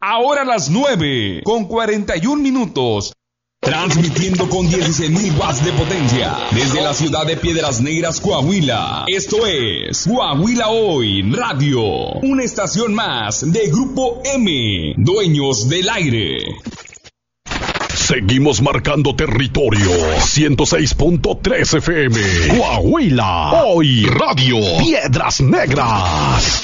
Ahora las 9:41. Transmitiendo con 16.000 watts de potencia desde la ciudad de Piedras Negras, Coahuila. Esto es Coahuila Hoy Radio, una estación más de Grupo M, dueños del aire. Seguimos marcando territorio. 106.3 FM. Coahuila Hoy Radio. Piedras Negras.